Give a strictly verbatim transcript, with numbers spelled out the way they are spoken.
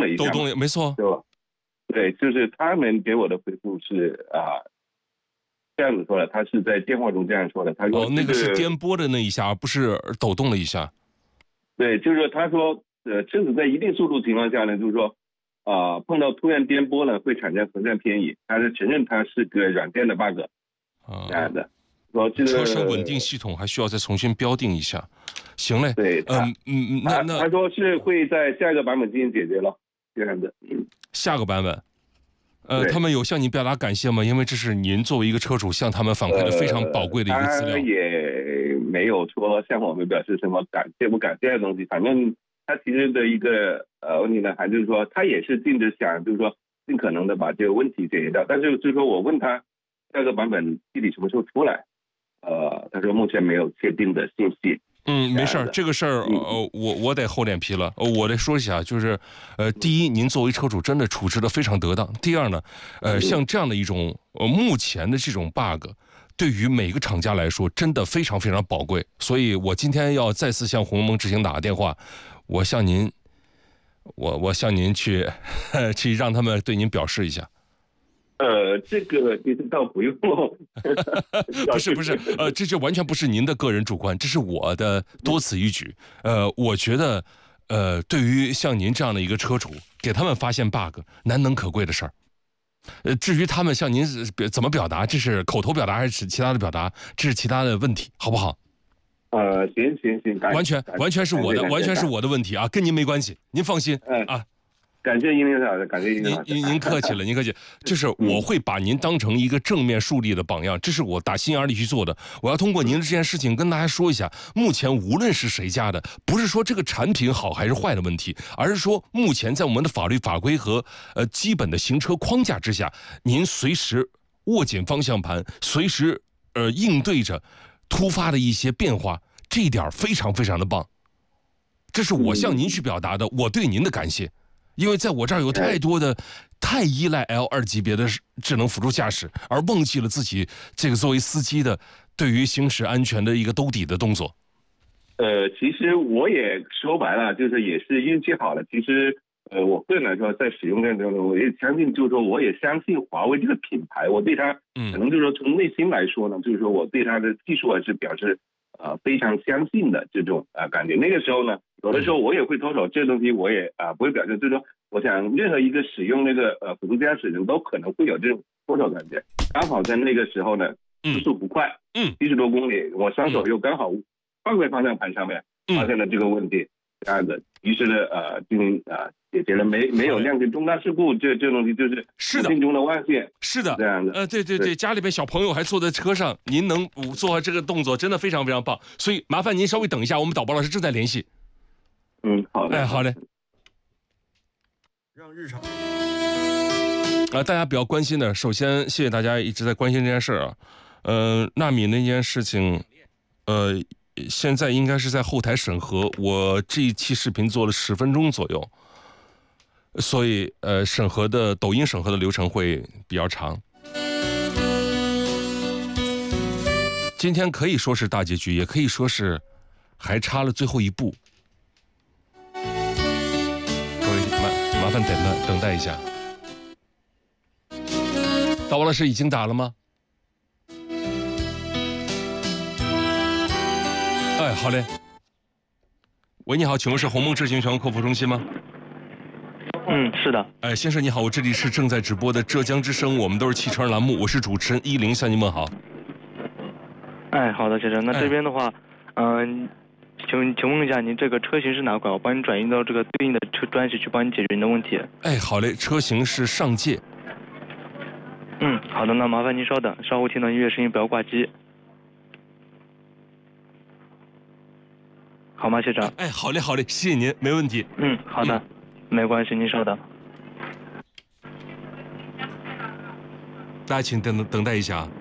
一下， 抖动了，没错， 对吧？对，就是他们给我的回复是啊、呃，这样子说的，他是在电话中这样说的，他说、 哦，那个是颠簸的那一下，而不是抖动了一下。 对，就是说他说，呃，这是在一定速度情况下呢，就是说，啊、呃，碰到突然颠簸呢，会产生横向偏移，他是承认它是个软件的 bug， 这样的。说这个车身稳定系统还需要再重新标定一下。行嘞， 对， 嗯嗯，那那他说是会在下一个版本进行解决了，这样的。 下个版本，呃，他们有向您表达感谢吗？因为这是您作为一个车主向他们反馈的非常宝贵的一个资料。 呃、他也没有说向我们表示什么感谢不感谢的东西，反正他提出的一个呃问题呢，还是说他也是尽着想，就是说尽可能的把这个问题解决掉。但是就是说我问他下个版本具体什么时候出来，呃，他说目前没有确定的信息。 嗯，没事儿，这个事儿，呃，我我得厚脸皮了，呃，我得说一下，就是，呃，第一，您作为车主真的处置的非常得当；第二呢，呃，像这样的一种，呃，目前的这种 bug，对于每个厂家来说，真的非常非常宝贵。所以我今天要再次向鸿蒙执行打个电话，我向您，我我向您去，去让他们对您表示一下。 呃，这个其实倒不用， 不是不是，呃，这就完全不是您的个人主观，这是我的多此一举。呃，我觉得，呃，对于像您这样的一个车主，给他们发现 bug， 难能可贵的事儿。呃，至于他们向您怎么表达，这是口头表达还是其他的表达，这是其他的问题，好不好？ 呃，行行行， 完全完全是我的，完全是我的问题啊，跟您没关系，您放心啊。 感谢殷林老师，感谢殷林老师。 您您客气了，您客气。就是我会把您当成一个正面树立的榜样，这是我打心眼里去做的。我要通过您的这件事情跟大家说一下，目前无论是谁家的，不是说这个产品好还是坏的问题，而是说目前在我们的法律法规和呃基本的行车框架之下，您随时握紧方向盘，随时呃应对着突发的一些变化，这一点非常非常的棒。这是我向您去表达的，我对您的感谢。因为在我这儿有太多的太依赖 L 二 级别的智能辅助驾驶，而忘记了自己这个作为司机的对于行驶安全的一个兜底的动作。 呃，其实我也说白了，就是也是运气好了。其实，呃，我个人来说，在使用过程中，我也相信，就是说，我也相信华为这个品牌，我对它，可能就是说从内心来说呢，就是说我对它的技术还是表示呃非常相信的这种呃感觉。那个时候呢，有的时候我也会脱手，这个东西我也啊、呃、不会表示，就是说，我想任何一个使用那个呃辅助驾驶人都可能会有这种脱手感觉。刚好在那个时候呢，时速不快， 嗯， 七十多公里，我双手又刚好放在方向盘上面，发现了这个问题，这样的，于是呢呃进行啊、呃、解决了，没没有酿成重大事故，这这东西就是是的， 心中的万幸， 是的， 这样的， 呃对对对，家里边小朋友还坐在车上，您能做这个动作，真的非常非常棒，所以麻烦您稍微等一下，我们导播老师正在联系。 嗯，好的， 哎，好嘞。 让日常啊，大家比较关心的，首先谢谢大家一直在关心这件事啊，呃，纳米那件事情，呃，现在应该是在后台审核，我这一期视频做了十分钟左右，所以呃，审核的抖音审核的流程会比较长。今天可以说是大结局，也可以说是还差了最后一步。各位麻麻烦等待等待一下。导播老师已经打了吗？哎，好嘞。喂，你好，请问是鸿蒙智行全国客服中心吗？ 嗯，是的。 哎，先生你好，我这里是正在直播的浙江之声，我们都是汽车人栏目，我是主持人依林，向您问好。 哎，好的，先生，那这边的话，嗯、呃，请请问一下，您这个车型是哪款？我帮你转移到这个对应的车专系去帮你解决您的问题。 哎，好嘞，车型是上界。 嗯，好的，那麻烦您稍等，稍后听到音乐声音不要挂机，好吗，先生？ 哎，好嘞，好嘞，谢谢您，没问题。 嗯，好的，嗯、没关系，您稍等。 大家请等等待一下。